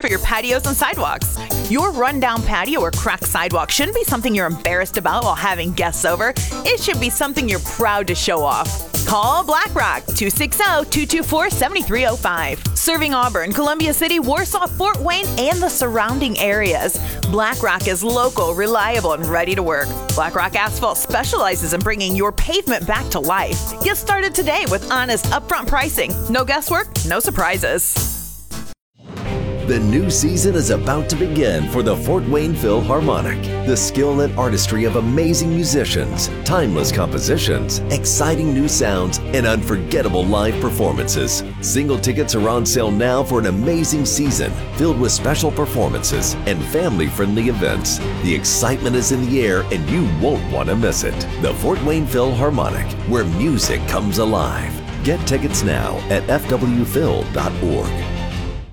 for your patios and sidewalks. Your rundown patio or cracked sidewalk shouldn't be something you're embarrassed about while having guests over. It should be something you're proud to show off. Call BlackRock 260-224-7305. Serving Auburn, Columbia City, Warsaw, Fort Wayne, and the surrounding areas. BlackRock is local, reliable, and ready to work. BlackRock Asphalt specializes in bringing your pavement back to life. Get started today with honest, upfront pricing. No guesswork, no surprises. The new season is about to begin for the Fort Wayne Philharmonic. The skill and artistry of amazing musicians, timeless compositions, exciting new sounds, and unforgettable live performances. Single tickets are on sale now for an amazing season filled with special performances and family-friendly events. The excitement is in the air and you won't want to miss it. The Fort Wayne Philharmonic, where music comes alive. Get tickets now at fwphil.org.